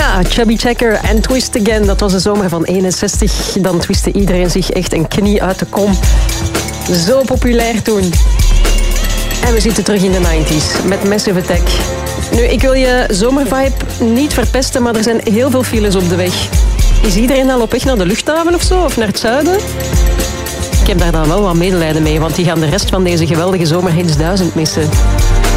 Ja, Chubby Checker en Twist Again. Dat was de zomer van 61. Dan twistte iedereen zich echt een knie uit de kom. Zo populair toen. En we zitten terug in de 90s met Massive Attack. Nu, ik wil je zomervibe niet verpesten, maar er zijn heel veel files op de weg. Is iedereen al op weg naar de luchthaven of zo? Of naar het zuiden? Ik heb daar dan wel wat medelijden mee, want die gaan de rest van deze geweldige zomerhits 1000 missen.